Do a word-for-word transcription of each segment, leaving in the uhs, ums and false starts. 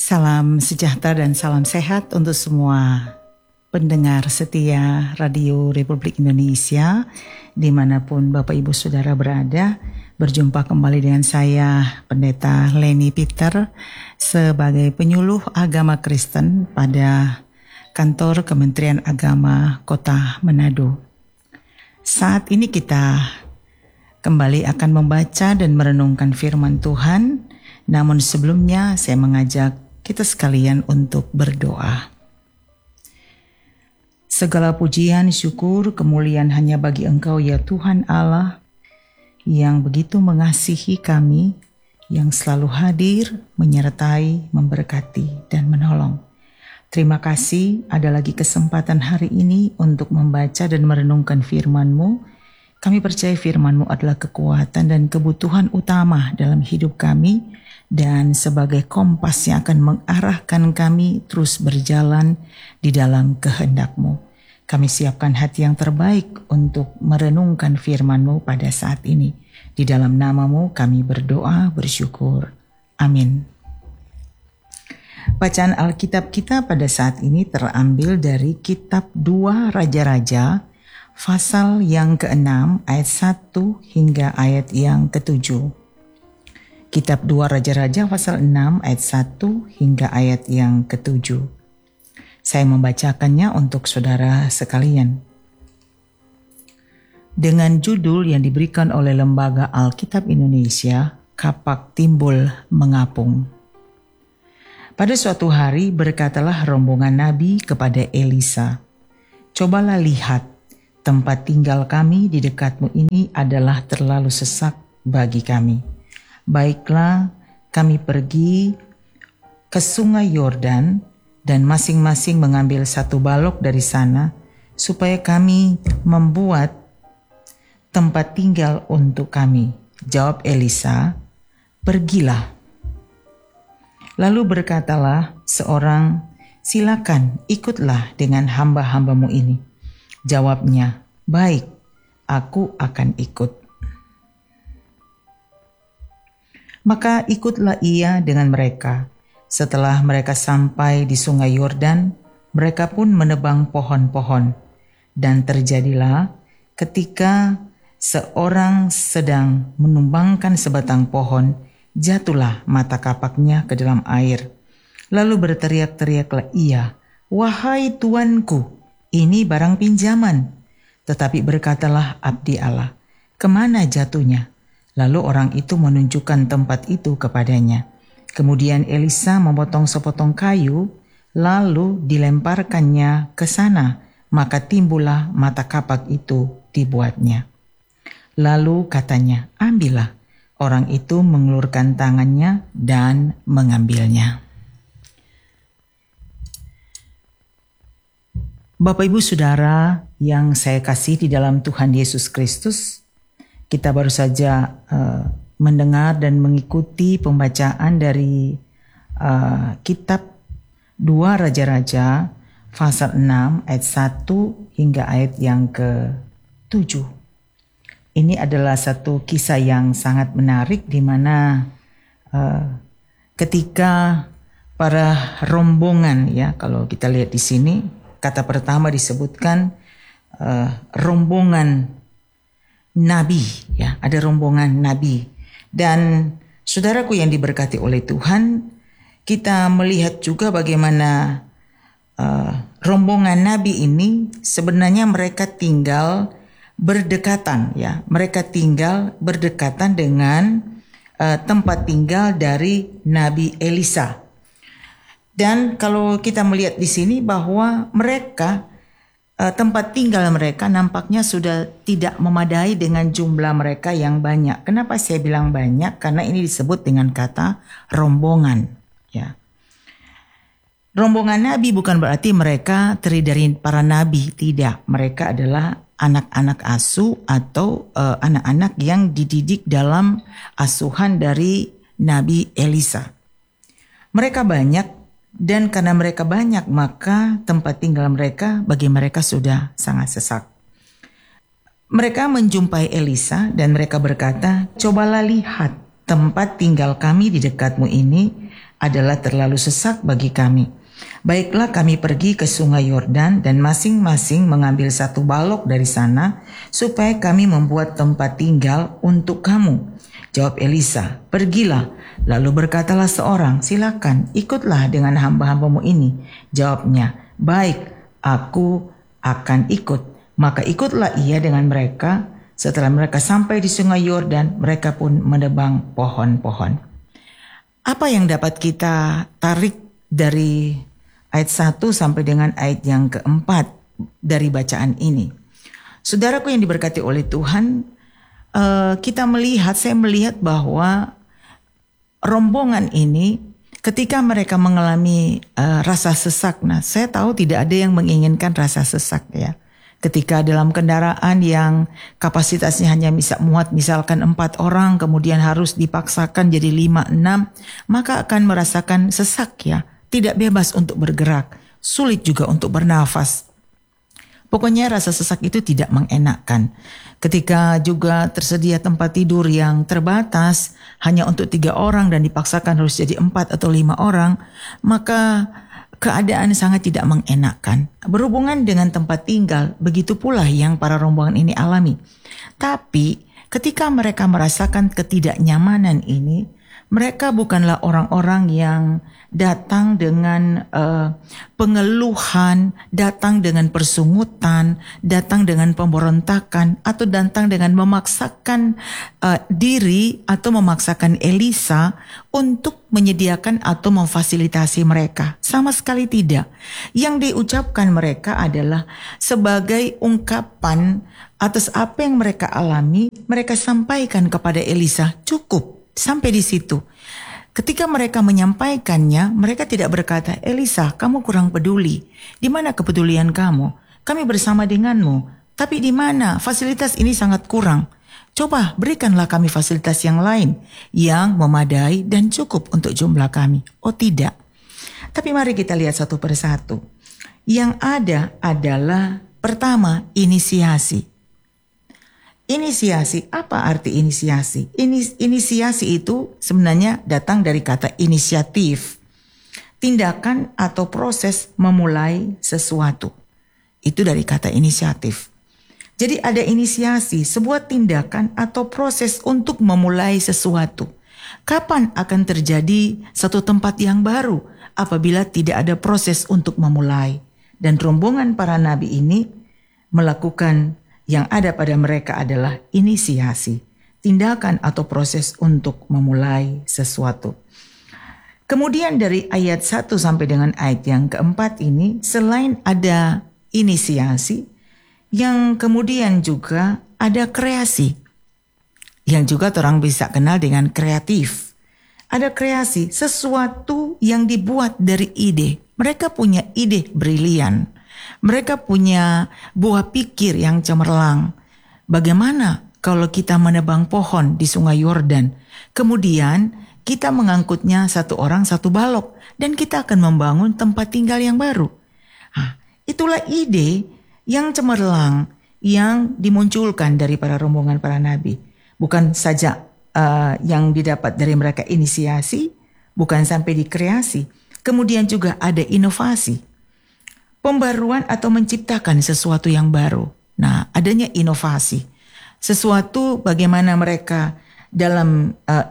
Salam sejahtera dan salam sehat untuk semua pendengar setia Radio Republik Indonesia dimanapun Bapak Ibu Saudara berada. Berjumpa kembali dengan saya Pendeta Leni Peter sebagai penyuluh agama Kristen pada kantor Kementerian Agama Kota Manado. Saat ini kita kembali akan membaca dan merenungkan firman Tuhan. Namun sebelumnya saya mengajak kita sekalian untuk berdoa. Segala pujian, syukur, kemuliaan hanya bagi Engkau ya Tuhan Allah, yang begitu mengasihi kami, yang selalu hadir, menyertai, memberkati, dan menolong. Terima kasih ada lagi kesempatan hari ini untuk membaca dan merenungkan firman-Mu. Kami percaya firman-Mu adalah kekuatan dan kebutuhan utama dalam hidup kami, dan sebagai kompas yang akan mengarahkan kami terus berjalan di dalam kehendak-Mu. Kami siapkan hati yang terbaik untuk merenungkan firman-Mu pada saat ini. Di dalam nama-Mu kami berdoa, bersyukur. Amin. Bacaan Alkitab kita pada saat ini terambil dari kitab dua Raja-Raja, pasal yang keenam ayat satu hingga ayat yang ketujuh. Kitab dua Raja-Raja pasal enam ayat satu hingga ayat yang ketujuh. Saya membacakannya untuk saudara sekalian. Dengan judul yang diberikan oleh Lembaga Alkitab Indonesia, Kapak Timbul Mengapung. Pada suatu hari berkatalah rombongan Nabi kepada Elisa, "Cobalah lihat, tempat tinggal kami di dekatmu ini adalah terlalu sesak bagi kami. Baiklah, kami pergi ke sungai Yordan dan masing-masing mengambil satu balok dari sana supaya kami membuat tempat tinggal untuk kami." Jawab Elisa, "Pergilah." Lalu berkatalah seorang, "Silakan ikutlah dengan hamba-hambamu ini." Jawabnya, "Baik, aku akan ikut." Maka ikutlah ia dengan mereka. Setelah mereka sampai di sungai Yordan, mereka pun menebang pohon-pohon. Dan terjadilah ketika seorang sedang menumbangkan sebatang pohon, jatuhlah mata kapaknya ke dalam air. Lalu berteriak-teriaklah ia, "Wahai tuanku, ini barang pinjaman." Tetapi berkatalah abdi Allah, "Kemana jatuhnya?" Lalu orang itu menunjukkan tempat itu kepadanya. Kemudian Elisa memotong sepotong kayu, lalu dilemparkannya ke sana, maka timbullah mata kapak itu dibuatnya. Lalu katanya, "Ambillah." Orang itu mengelurkan tangannya dan mengambilnya. Bapak Ibu Saudara yang saya kasih di dalam Tuhan Yesus Kristus, kita baru saja uh, mendengar dan mengikuti pembacaan dari uh, kitab dua Raja-Raja pasal enam ayat satu hingga ayat yang ketujuh. Ini adalah satu kisah yang sangat menarik di mana uh, ketika para rombongan, ya kalau kita lihat di sini kata pertama disebutkan uh, rombongan Nabi, ya, ada rombongan Nabi. Dan saudaraku yang diberkati oleh Tuhan, kita melihat juga bagaimana uh, rombongan Nabi ini sebenarnya mereka tinggal berdekatan, ya, mereka tinggal berdekatan dengan uh, tempat tinggal dari Nabi Elisa. Dan kalau kita melihat di sini bahwa mereka tempat tinggal mereka nampaknya sudah tidak memadai dengan jumlah mereka yang banyak. Kenapa saya bilang banyak? Karena ini disebut dengan kata rombongan. Ya, rombongan nabi bukan berarti mereka terdiri dari para nabi. Tidak, mereka adalah anak-anak asuh atau uh, anak-anak yang dididik dalam asuhan dari Nabi Elisa. Mereka banyak. Dan karena mereka banyak, maka tempat tinggal mereka bagi mereka sudah sangat sesak. Mereka menjumpai Elisa dan mereka berkata, "Cobalah lihat, tempat tinggal kami di dekatmu ini adalah terlalu sesak bagi kami. Baiklah kami pergi ke sungai Yordan dan masing-masing mengambil satu balok dari sana supaya kami membuat tempat tinggal untuk kamu. Jawab Elisa, pergilah. Lalu berkatalah seorang, silakan ikutlah dengan hamba-hambamu ini. Jawabnya, baik, aku akan ikut. Maka ikutlah ia dengan mereka. Setelah mereka sampai di sungai Yordan, mereka pun menebang pohon-pohon. Apa yang dapat kita tarik dari ayat satu sampai dengan ayat yang keempat dari bacaan ini? Saudaraku yang diberkati oleh Tuhan, kita melihat, saya melihat bahwa rombongan ini ketika mereka mengalami rasa sesak, nah saya tahu tidak ada yang menginginkan rasa sesak ya. Ketika dalam kendaraan yang kapasitasnya hanya bisa muat misalkan empat orang, kemudian harus dipaksakan jadi lima, enam, maka akan merasakan sesak ya. Tidak bebas untuk bergerak, sulit juga untuk bernafas. Pokoknya rasa sesak itu tidak mengenakkan. Ketika juga tersedia tempat tidur yang terbatas, hanya untuk tiga orang dan dipaksakan harus jadi empat atau lima orang, maka keadaan sangat tidak mengenakkan. Berhubungan dengan tempat tinggal, begitu pula yang para rombongan ini alami. Tapi ketika mereka merasakan ketidaknyamanan ini, mereka bukanlah orang-orang yang datang dengan uh, pengeluhan, datang dengan persungutan, datang dengan pemberontakan, atau datang dengan memaksakan uh, diri atau memaksakan Elisa untuk menyediakan atau memfasilitasi mereka. Sama sekali tidak. Yang diucapkan mereka adalah sebagai ungkapan atas apa yang mereka alami, mereka sampaikan kepada Elisa, cukup. Sampai di situ. Ketika mereka menyampaikannya, mereka tidak berkata, Elisa, kamu kurang peduli. Di mana kepedulian kamu? Kami bersama denganmu. Tapi di mana? Fasilitas ini sangat kurang. Coba berikanlah kami fasilitas yang lain yang memadai dan cukup untuk jumlah kami. Oh tidak. Tapi mari kita lihat satu persatu. Yang ada adalah pertama, inisiasi. Inisiasi, apa arti inisiasi? Inis, inisiasi itu sebenarnya datang dari kata inisiatif. Tindakan atau proses memulai sesuatu. Itu dari kata inisiatif. Jadi ada inisiasi, sebuah tindakan atau proses untuk memulai sesuatu. Kapan akan terjadi satu tempat yang baru apabila tidak ada proses untuk memulai? Dan rombongan para nabi ini melakukan yang ada pada mereka adalah inisiasi, tindakan atau proses untuk memulai sesuatu. Kemudian dari ayat satu sampai dengan ayat yang keempat ini, selain ada inisiasi, yang kemudian juga ada kreasi, yang juga orang bisa kenal dengan kreatif. Ada kreasi, sesuatu yang dibuat dari ide. Mereka punya ide brilian. Mereka punya buah pikir yang cemerlang. Bagaimana kalau kita menebang pohon di sungai Yordan, kemudian kita mengangkutnya satu orang satu balok, dan kita akan membangun tempat tinggal yang baru. Nah, itulah ide yang cemerlang yang dimunculkan dari para rombongan para nabi. Bukan saja uh, yang didapat dari mereka inisiasi, bukan sampai di kreasi, kemudian juga ada inovasi. Pembaruan atau menciptakan sesuatu yang baru. Nah, adanya inovasi. Sesuatu bagaimana mereka dalam uh,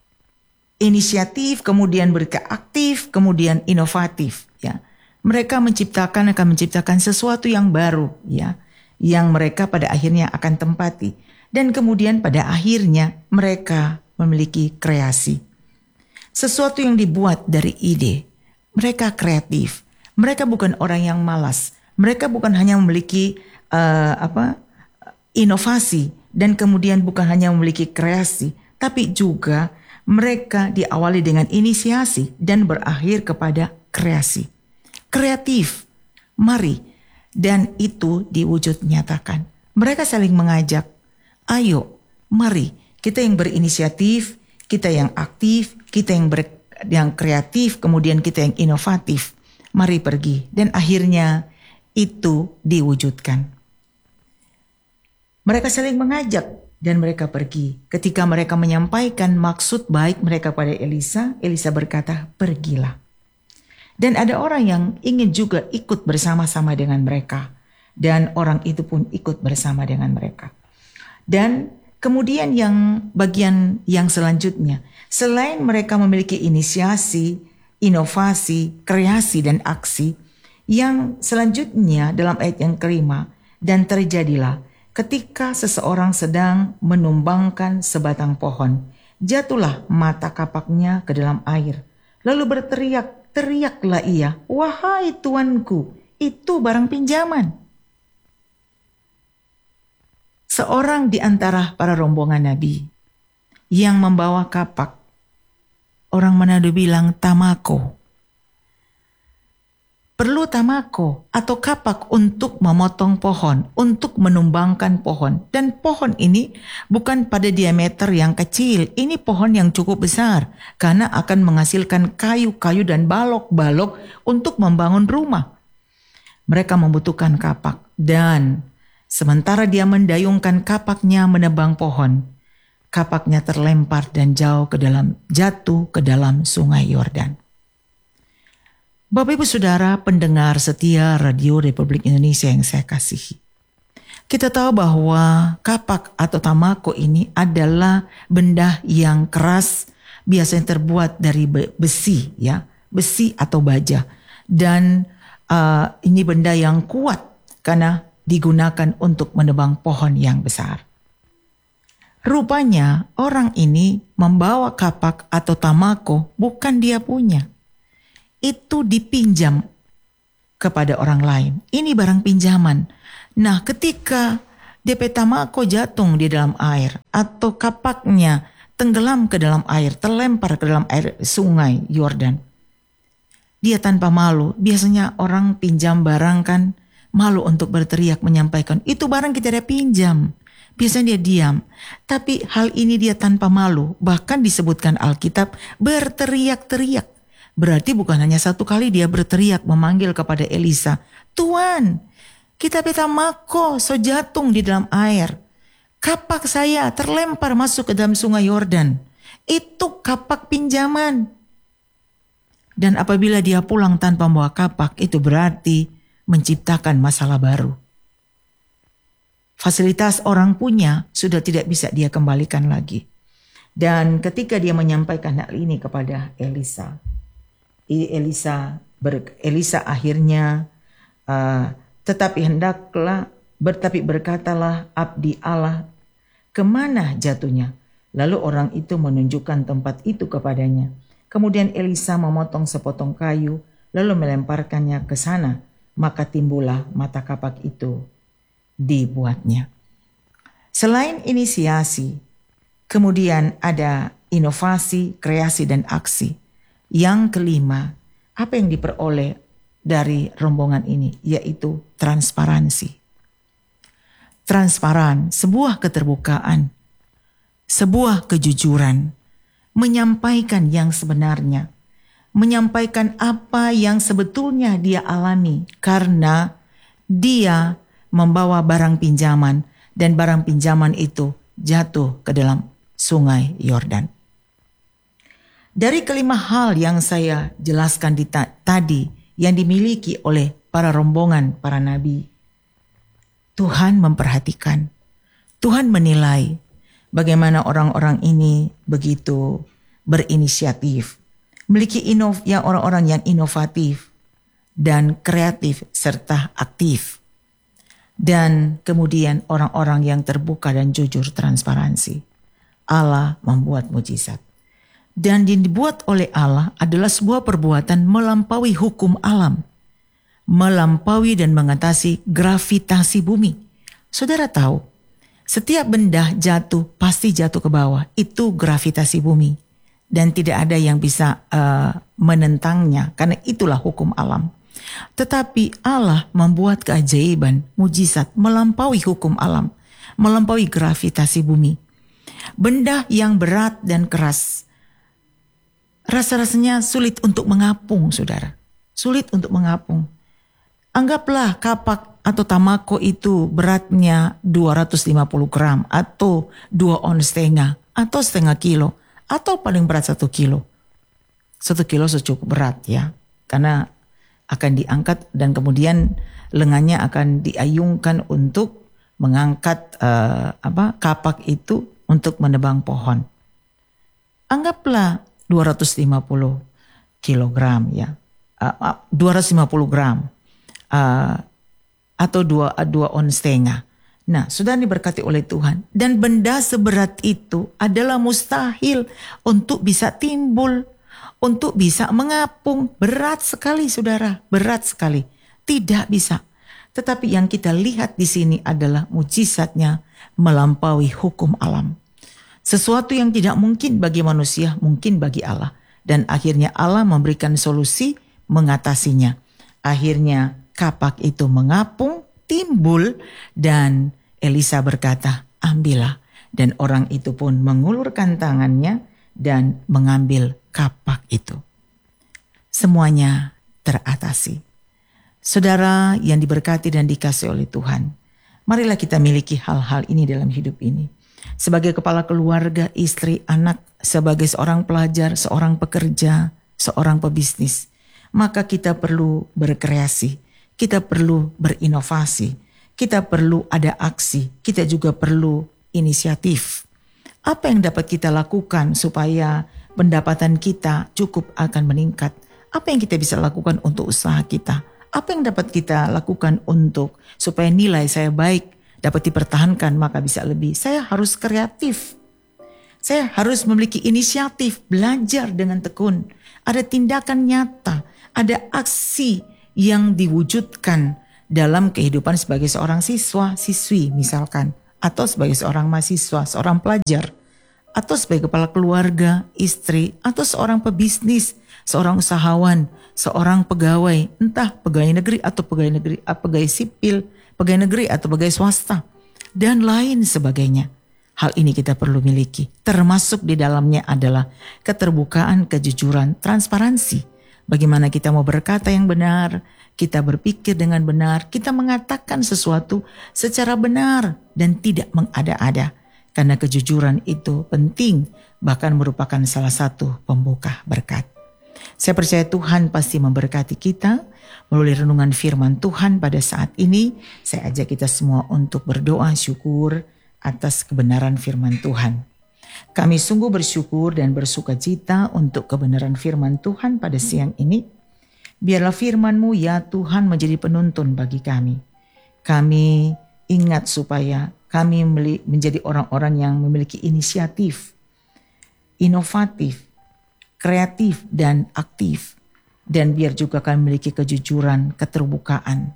inisiatif, kemudian mereka aktif, kemudian inovatif. Ya, mereka menciptakan akan menciptakan sesuatu yang baru, ya, yang mereka pada akhirnya akan tempati. Dan kemudian pada akhirnya mereka memiliki kreasi. Sesuatu yang dibuat dari ide. Mereka kreatif. Mereka bukan orang yang malas. Mereka bukan hanya memiliki uh, apa inovasi dan kemudian bukan hanya memiliki kreasi, tapi juga mereka diawali dengan inisiasi dan berakhir kepada kreasi. Kreatif, mari, dan itu diwujud nyatakan. Mereka saling mengajak, ayo, mari, kita yang berinisiatif, kita yang aktif, kita yang ber, yang kreatif, kemudian kita yang inovatif. Mari pergi, dan akhirnya itu diwujudkan. Mereka saling mengajak, Dan mereka pergi. Ketika mereka menyampaikan maksud baik mereka pada Elisa, Elisa berkata, pergilah. Dan ada orang yang ingin juga ikut bersama-sama dengan mereka. Dan orang itu pun ikut bersama dengan mereka. Dan kemudian yang bagian yang selanjutnya, selain mereka memiliki inisiasi, inovasi, kreasi, dan aksi, yang selanjutnya dalam ayat yang kelima, dan terjadilah ketika seseorang sedang menumbangkan sebatang pohon, jatuhlah mata kapaknya ke dalam air. Lalu berteriak, teriaklah ia, wahai tuanku, itu barang pinjaman. Seorang di antara para rombongan Nabi yang membawa kapak, orang Manado bilang tamako. Perlu tamako atau kapak untuk memotong pohon, untuk menumbangkan pohon. Dan pohon ini bukan pada diameter yang kecil, ini pohon yang cukup besar. Karena akan menghasilkan kayu-kayu dan balok-balok untuk membangun rumah. Mereka membutuhkan kapak. Dan sementara dia mendayungkan kapaknya menebang pohon, kapaknya terlempar dan jauh ke dalam, jatuh ke dalam sungai Yordan. Bapak Ibu Saudara pendengar setia Radio Republik Indonesia yang saya kasihi. Kita tahu bahwa kapak atau tamako ini adalah benda yang keras, biasanya terbuat dari besi, ya, besi atau baja. Dan uh, ini benda yang kuat karena digunakan untuk menebang pohon yang besar. Rupanya orang ini membawa kapak atau tamako bukan dia punya. Itu dipinjam kepada orang lain. Ini barang pinjaman. Nah, ketika D P tamako jatuh di dalam air atau kapaknya tenggelam ke dalam air, terlempar ke dalam air sungai Yordan, dia tanpa malu. Biasanya orang pinjam barang kan malu untuk berteriak menyampaikan, itu barang kita dia pinjam. Biasanya dia diam. Tapi hal ini dia tanpa malu. Bahkan disebutkan Alkitab berteriak-teriak. Berarti bukan hanya satu kali dia berteriak memanggil kepada Elisa, Tuan, kita peta mako so jatuh di dalam air. Kapak saya terlempar masuk ke dalam sungai Yordan. Itu kapak pinjaman. Dan apabila dia pulang tanpa membawa kapak, itu berarti menciptakan masalah baru. Fasilitas orang punya sudah tidak bisa dia kembalikan lagi. Dan ketika dia menyampaikan hal ini kepada Elisa, Elisa, ber, Elisa akhirnya uh, tetapi hendaklah bertapi berkatalah abdi Allah, kemana jatuhnya? Lalu orang itu menunjukkan tempat itu kepadanya. Kemudian Elisa memotong sepotong kayu lalu melemparkannya ke sana, maka timbullah mata kapak itu dibuatnya. Selain inisiasi, kemudian ada inovasi, kreasi, dan aksi. Yang kelima, apa yang diperoleh dari rombongan ini? Yaitu transparansi. Transparan, sebuah keterbukaan, sebuah kejujuran, menyampaikan yang sebenarnya, menyampaikan apa yang sebetulnya dia alami karena dia membawa barang pinjaman dan barang pinjaman itu jatuh ke dalam sungai Yordan. Dari kelima hal yang saya jelaskan di ta- tadi yang dimiliki oleh para rombongan para nabi, Tuhan memperhatikan, Tuhan menilai bagaimana orang-orang ini begitu berinisiatif, memiliki inov yang orang-orang yang inovatif dan kreatif serta aktif. Dan kemudian orang-orang yang terbuka dan jujur, transparansi. Allah membuat mujizat. Dan yang dibuat oleh Allah adalah sebuah perbuatan melampaui hukum alam. Melampaui dan mengatasi gravitasi bumi. Saudara tahu, setiap benda jatuh pasti jatuh ke bawah. Itu gravitasi bumi. Dan tidak ada yang bisa uh, menentangnya karena itulah hukum alam. Tetapi Allah membuat keajaiban, mujizat melampaui hukum alam, melampaui gravitasi bumi. Benda yang berat dan keras, rasa-rasanya sulit untuk mengapung, saudara. Sulit untuk mengapung. Anggaplah kapak atau tamako itu beratnya dua ratus lima puluh gram atau dua ons setengah atau setengah kilo atau paling berat satu kilo. Satu kilo cukup berat ya, karena akan diangkat dan kemudian lengannya akan diayungkan untuk mengangkat uh, apa kapak itu untuk menebang pohon. Anggaplah dua ratus lima puluh kilogram ya, uh, uh, dua ratus lima puluh gram. Uh, atau dua, dua ons setengah. Nah, sudah diberkati oleh Tuhan. Dan benda seberat itu adalah mustahil untuk bisa timbul, untuk bisa mengapung. Berat sekali saudara, berat sekali. Tidak bisa. Tetapi yang kita lihat di sini adalah mujizatnya melampaui hukum alam. Sesuatu yang tidak mungkin bagi manusia, mungkin bagi Allah. Dan akhirnya Allah memberikan solusi mengatasinya. Akhirnya kapak itu mengapung, timbul, dan Elisa berkata, ambillah. Dan orang itu pun mengulurkan tangannya dan mengambil kapak itu. Semuanya teratasi. Saudara yang diberkati dan dikasihi oleh Tuhan, marilah kita miliki hal-hal ini dalam hidup ini. Sebagai kepala keluarga, istri, anak, sebagai seorang pelajar, seorang pekerja, seorang pebisnis, maka kita perlu berkreasi. Kita perlu berinovasi, kita perlu ada aksi, kita juga perlu inisiatif. Apa yang dapat kita lakukan supaya pendapatan kita cukup akan meningkat? Apa yang kita bisa lakukan untuk usaha kita? Apa yang dapat kita lakukan untuk supaya nilai saya baik dapat dipertahankan maka bisa lebih? Saya harus kreatif. Saya harus memiliki inisiatif, belajar dengan tekun. Ada tindakan nyata, ada aksi yang diwujudkan dalam kehidupan sebagai seorang siswa, siswi misalkan, atau sebagai seorang mahasiswa, seorang pelajar, atau sebagai kepala keluarga, istri, atau seorang pebisnis, seorang usahawan, seorang pegawai, entah pegawai negeri atau pegawai negeri, pegawai sipil, pegawai negeri atau pegawai swasta, dan lain sebagainya. Hal ini kita perlu miliki. Termasuk di dalamnya adalah keterbukaan, kejujuran, transparansi. Bagaimana kita mau berkata yang benar, kita berpikir dengan benar, kita mengatakan sesuatu secara benar dan tidak mengada-ada. Karena kejujuran itu penting, bahkan merupakan salah satu pembuka berkat. Saya percaya Tuhan pasti memberkati kita melalui renungan firman Tuhan pada saat ini. Saya ajak kita semua untuk berdoa syukur atas kebenaran firman Tuhan. Kami sungguh bersyukur dan bersuka cita untuk kebenaran firman Tuhan pada siang ini. Biarlah firman-Mu ya Tuhan menjadi penuntun bagi kami. Kami ingat supaya kami menjadi orang-orang yang memiliki inisiatif, inovatif, kreatif dan aktif. Dan biar juga kami memiliki kejujuran, keterbukaan.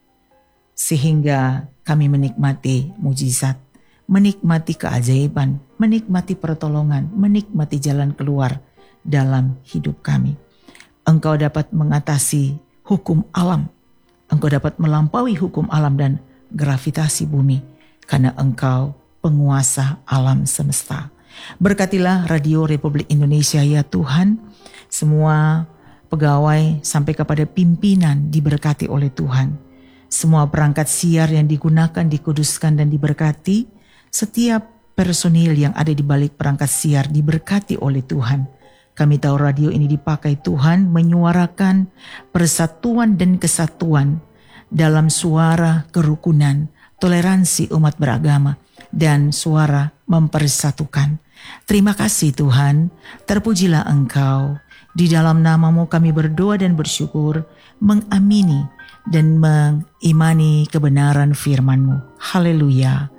Sehingga kami menikmati mujizat, menikmati keajaiban, menikmati pertolongan, menikmati jalan keluar dalam hidup kami. Engkau dapat mengatasi hukum alam. Engkau dapat melampaui hukum alam dan gravitasi bumi. Karena Engkau penguasa alam semesta. Berkatilah Radio Republik Indonesia ya Tuhan. Semua pegawai sampai kepada pimpinan diberkati oleh Tuhan. Semua perangkat siar yang digunakan dikuduskan dan diberkati. Setiap personil yang ada di balik perangkat siar diberkati oleh Tuhan. Kami tahu radio ini dipakai Tuhan menyuarakan persatuan dan kesatuan dalam suara kerukunan, toleransi umat beragama, dan suara mempersatukan. Terima kasih Tuhan, terpujilah Engkau. Di dalam nama-Mu kami berdoa dan bersyukur, mengamini dan mengimani kebenaran firman-Mu. Haleluya.